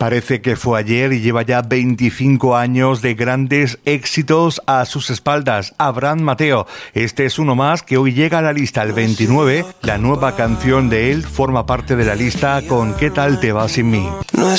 Parece que fue ayer y lleva ya 25 años de grandes éxitos a sus espaldas. Abraham Mateo, este es uno más que hoy llega a la lista, el 29. La nueva canción de él forma parte de la lista con ¿Qué tal te va sin mí?